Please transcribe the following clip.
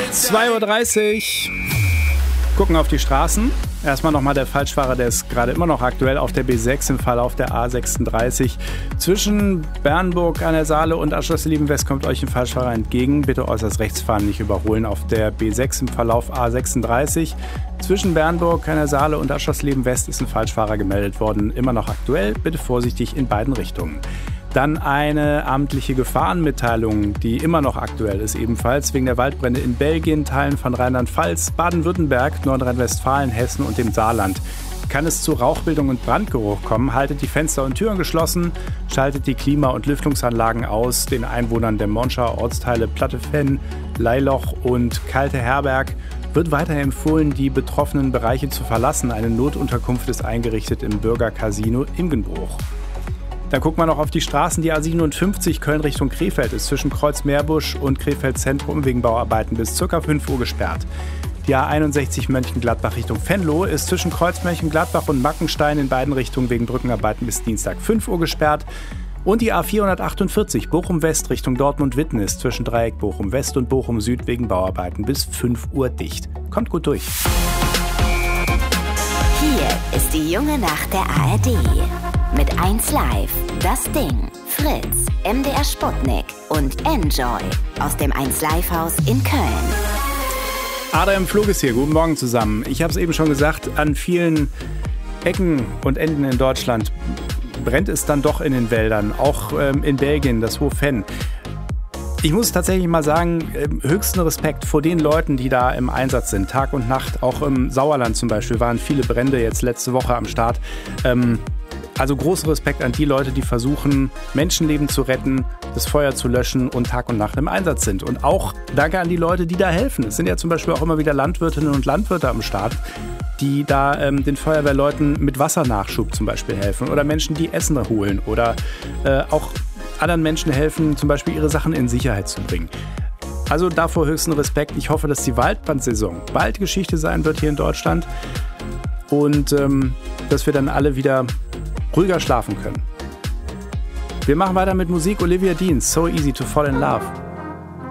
2:30 Uhr. Gucken auf die Straßen. Erstmal nochmal der Falschfahrer, der ist gerade immer noch aktuell auf der B6 im Verlauf der A36. Zwischen Bernburg an der Saale und Aschersleben West kommt euch ein Falschfahrer entgegen. Bitte äußerst rechts fahren, nicht überholen auf der B6 im Verlauf A36. Zwischen Bernburg an der Saale und Aschersleben West ist ein Falschfahrer gemeldet worden. Immer noch aktuell. Bitte vorsichtig in beiden Richtungen. Dann eine amtliche Gefahrenmitteilung, die immer noch aktuell ist, ebenfalls wegen der Waldbrände in Belgien, Teilen von Rheinland-Pfalz, Baden-Württemberg, Nordrhein-Westfalen, Hessen und dem Saarland. Kann es zu Rauchbildung und Brandgeruch kommen, haltet die Fenster und Türen geschlossen, schaltet die Klima- und Lüftungsanlagen aus. Den Einwohnern der Monschauer Ortsteile Plattefenn, Leiloch und Kalte Herberg wird weiter empfohlen, die betroffenen Bereiche zu verlassen. Eine Notunterkunft ist eingerichtet im Bürgercasino Imgenbruch. Dann gucken wir noch auf die Straßen. Die A57 Köln Richtung Krefeld ist zwischen Kreuzmeerbusch und Krefeld Zentrum wegen Bauarbeiten bis ca. 5 Uhr gesperrt. Die A61 Mönchengladbach Richtung Venlo ist zwischen Kreuz Mönchengladbach und Mackenstein in beiden Richtungen wegen Brückenarbeiten bis Dienstag 5 Uhr gesperrt. Und die A448 Bochum West Richtung Dortmund-Witten ist zwischen Dreieck Bochum West und Bochum Süd wegen Bauarbeiten bis 5 Uhr dicht. Kommt gut durch. Hier ist die junge Nacht der ARD. Mit 1Live, Das Ding, Fritz, MDR Sputnik und Enjoy aus dem 1Live-Haus in Köln. Adam Flug ist hier. Guten Morgen zusammen. Ich habe es eben schon gesagt, an vielen Ecken und Enden in Deutschland brennt es dann doch in den Wäldern. Auch in Belgien, das Hohe Venn. Ich muss tatsächlich mal sagen, höchsten Respekt vor den Leuten, die da im Einsatz sind, Tag und Nacht. Auch im Sauerland zum Beispiel waren viele Brände jetzt letzte Woche am Start. Also großen Respekt an die Leute, die versuchen, Menschenleben zu retten, das Feuer zu löschen und Tag und Nacht im Einsatz sind. Und auch danke an die Leute, die da helfen. Es sind ja zum Beispiel auch immer wieder Landwirtinnen und Landwirte am Start, die da den Feuerwehrleuten mit Wassernachschub zum Beispiel helfen oder Menschen, die Essen holen oder auch anderen Menschen helfen, zum Beispiel ihre Sachen in Sicherheit zu bringen. Also davor höchsten Respekt. Ich hoffe, dass die Waldbrandsaison bald Geschichte sein wird hier in Deutschland und dass wir dann alle wieder ruhiger schlafen können. Wir machen weiter mit Musik. Olivia Dean, So Easy to Fall in Love.